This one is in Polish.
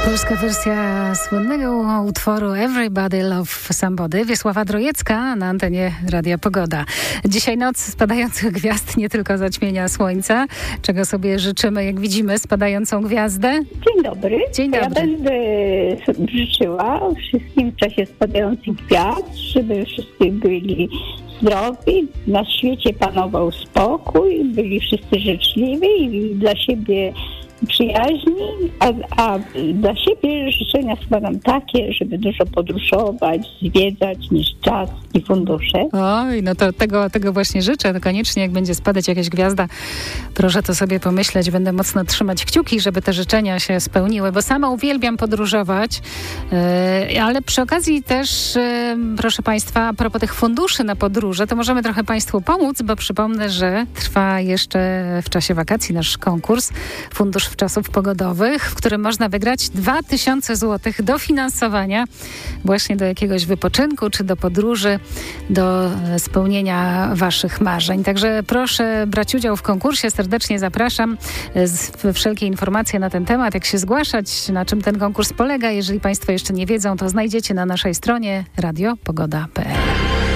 Polska wersja słynnego utworu Everybody Love Somebody. Wiesława Drojecka na antenie Radia Pogoda. Dzisiaj noc spadających gwiazd, nie tylko zaćmienia słońca, czego sobie życzymy, jak widzimy spadającą gwiazdę. Dzień dobry. Dzień dobry. Ja będę życzyła wszystkim w czasie spadających gwiazd, żeby wszyscy byli zdrowi, na świecie panował spokój, byli wszyscy życzliwi i dla siebie przyjaźni, a dla siebie życzenia składam takie, żeby dużo podróżować, zwiedzać, niż czas i fundusze. Oj, no to tego właśnie życzę. To koniecznie, jak będzie spadać jakaś gwiazda, proszę to sobie pomyśleć. Będę mocno trzymać kciuki, żeby te życzenia się spełniły, bo sama uwielbiam podróżować, ale przy okazji też, proszę Państwa, a propos tych funduszy na podróże, to możemy trochę Państwu pomóc, bo przypomnę, że trwa jeszcze w czasie wakacji nasz konkurs Fundusz Wczasów Pogodowych, w którym można wygrać 2000 zł dofinansowania właśnie do jakiegoś wypoczynku czy do podróży, do spełnienia Waszych marzeń. Także proszę brać udział w konkursie. Serdecznie zapraszam. Wszelkie informacje na ten temat, jak się zgłaszać, na czym ten konkurs polega. Jeżeli Państwo jeszcze nie wiedzą, to znajdziecie na naszej stronie radiopogoda.pl.